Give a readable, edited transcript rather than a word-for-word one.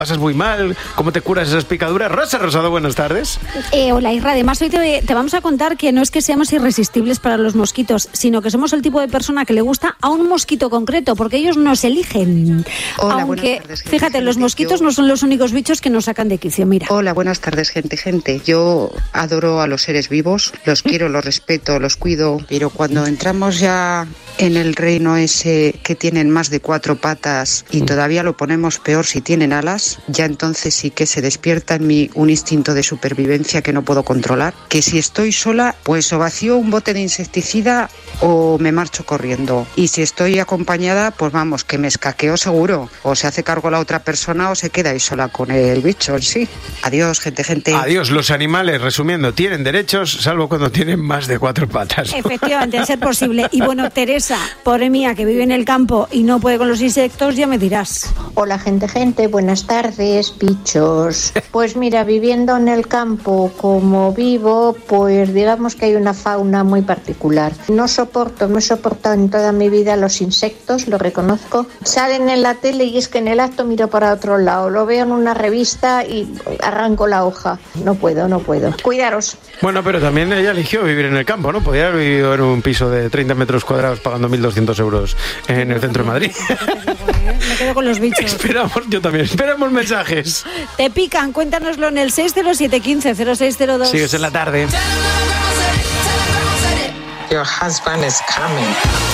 ¿Pasas muy mal? ¿Cómo te curas esas picaduras? Rosa Rosado, buenas tardes. Hola, Isra. Además, hoy te vamos a contar que no es que seamos irresistibles para los mosquitos, sino que somos el tipo de persona que le gusta a un mosquito concreto, porque ellos nos eligen. Hola, aunque, buenas tardes, fíjate, los mosquitos no son los únicos bichos que nos sacan de quicio, mira. Hola, buenas tardes, gente. Yo adoro a los seres vivos, los quiero, los respeto, los cuido, pero cuando entramos ya en el reino ese que tienen más de 4 patas y todavía lo ponemos peor si tienen alas, ya entonces sí que se despierta en mí un instinto de supervivencia que no puedo controlar, que si estoy sola, pues o vacío un bote de insecticida o me marcho corriendo. Y si estoy acompañada, pues vamos, que me escaqueo seguro. O se hace cargo la otra persona o se queda ahí sola con el bicho en sí. Adiós, gente. Adiós, los animales, resumiendo, tienen derechos, salvo cuando tienen más de 4 patas. Efectivamente, a ser posible. Y bueno, Teresa, pobre mía, que vive en el campo y no puede con los insectos, ya me dirás. Hola, gente, buenas tardes, bichos. Pues mira, viviendo en el campo como vivo, pues digamos que hay una fauna muy particular. No he soportado en toda mi vida los insectos, lo reconozco. Salen en la tele y es que en el acto miro para otro lado. Lo veo en una revista y arranco la hoja. No puedo. Cuidaros. Bueno, pero también ella eligió vivir en el campo, ¿no? Podía haber vivido en un piso de 30 metros cuadrados pagando 1.200 euros en el centro de Madrid. Me quedo con los bichos. Esperamos mensajes. Te pican, cuéntanoslo en el 607150602. Sigues en la tarde. Your husband is coming.